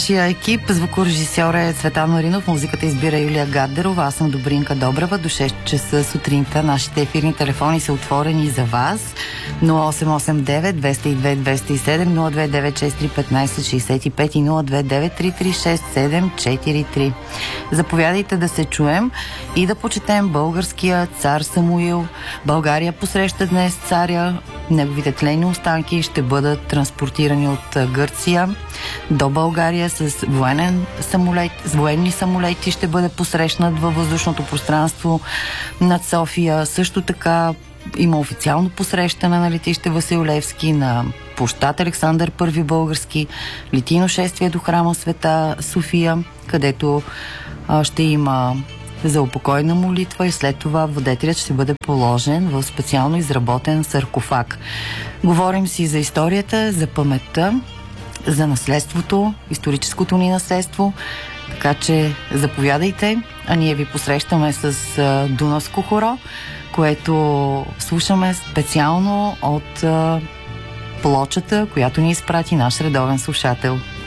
Нашия екип, звукорежисьор е Цветан Маринов, музиката избира Юлия Гаддерова, аз съм Добринка Добрева. До 6 часа сутринта нашите ефирни телефони са отворени за вас. 0889 202 207 02963 1565 и 029336743. Заповядайте да се чуем и да почетем българския цар Самуил. България посреща днес царя. Неговите тлени останки ще бъдат транспортирани от Гърция до България с военни самолети. Ще бъде посрещнат във въздушното пространство над София. Също така има официално посрещане на летище Васил Левски, на площад Александър I български, литийно шествие до храма Света София, където ще има за упокойна молитва и след това владетелят ще бъде положен в специално изработен саркофаг. Говорим си за историята, за паметта, за наследството, историческото ни наследство, така че заповядайте, а ние ви посрещаме с Дунавско хоро, което слушаме специално от плочата, която ни изпрати наш редовен слушател.